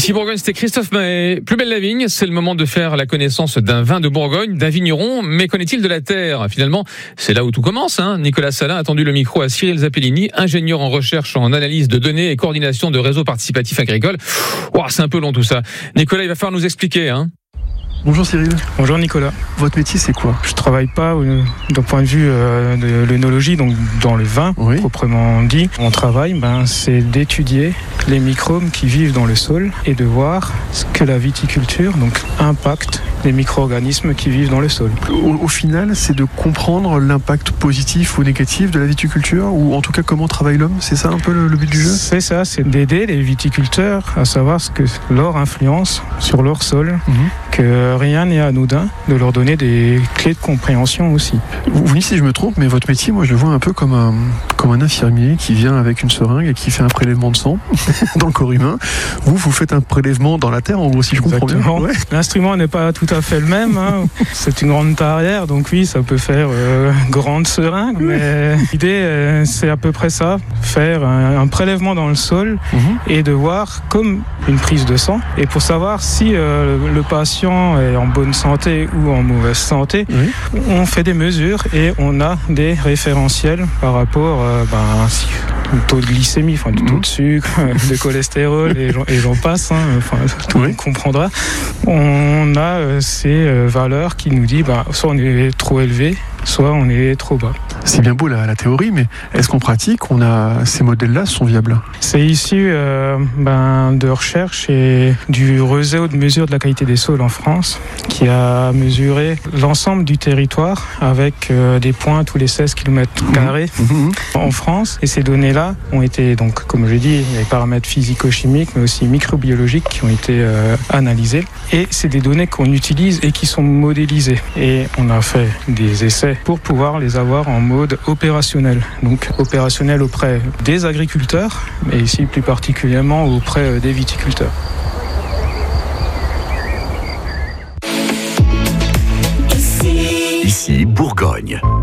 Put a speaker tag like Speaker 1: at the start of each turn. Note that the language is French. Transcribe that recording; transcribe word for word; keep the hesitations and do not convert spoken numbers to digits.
Speaker 1: Ici Bourgogne, c'était Christophe Mahé. Plus belle la vigne, c'est le moment de faire la connaissance d'un vin de Bourgogne, d'un vigneron. Mais qu'en est-il de la terre ? Finalement, c'est là où tout commence. Hein. Nicolas Salin a tendu le micro à Cyril Zappellini, ingénieur en recherche en analyse de données et coordination de réseaux participatifs agricoles. Wow, c'est un peu long tout ça. Nicolas, il va falloir nous expliquer. Hein.
Speaker 2: Bonjour Cyril.
Speaker 3: Bonjour Nicolas.
Speaker 2: Votre métier c'est quoi ?
Speaker 3: Je travaille pas euh, d'un point de vue euh, de l'œnologie, donc dans le vin
Speaker 2: oui.
Speaker 3: proprement dit. Mon travail, ben, c'est d'étudier les microbes qui vivent dans le sol et de voir ce que la viticulture donc, impacte les micro-organismes qui vivent dans le sol.
Speaker 2: Au, au final, c'est de comprendre l'impact positif ou négatif de la viticulture, ou en tout cas comment travaille l'homme, c'est ça un peu le, le but du jeu ?
Speaker 3: C'est ça, c'est d'aider les viticulteurs à savoir ce que leur influence sur leur sol, mmh. que rien n'est anodin, de leur donner des clés de compréhension aussi.
Speaker 2: Vous, vous dites si je me trompe, mais votre métier, moi je le vois un peu comme un, comme un infirmier qui vient avec une seringue et qui fait un prélèvement de sang dans le corps humain. Vous, vous faites un prélèvement dans la terre, en gros, si je comprends bien.
Speaker 3: Ouais. L'instrument n'est pas tout à fait le même. Hein. C'est une grande tarière, donc oui, ça peut faire euh, grande seringue, mais l'idée, euh, c'est à peu près ça, faire un, un prélèvement dans le sol mmh. et de voir comme une prise de sang, et pour savoir si euh, le patient est en bonne santé ou en mauvaise santé, oui. on fait des mesures et on a des référentiels par rapport euh, ben, si, au taux de glycémie, enfin, du taux mmh. de sucre, de cholestérol, et j'en, et j'en passe, hein, enfin, tout le oui. monde comprendra. On a euh, ces euh, valeurs qui nous disent ben, soit on est trop élevé, soit on est trop bas.
Speaker 2: C'est bien beau la, la théorie, mais est-ce qu'en pratique, on a, ces modèles-là sont viables ?
Speaker 3: C'est issu euh, ben, de recherche et du réseau de mesure de la qualité des sols en France, qui a mesuré l'ensemble du territoire avec euh, des points tous les seize kilomètres carrés mmh. en France. Et ces données-là ont été, donc, comme je l'ai dit, il y a des paramètres physico-chimiques, mais aussi microbiologiques qui ont été euh, analysés. Et c'est des données qu'on utilise et qui sont modélisées. Et on a fait des essais pour pouvoir les avoir en mode opérationnel. Donc opérationnel auprès des agriculteurs, mais ici plus particulièrement auprès des viticulteurs.
Speaker 4: Ici, Ici Bourgogne.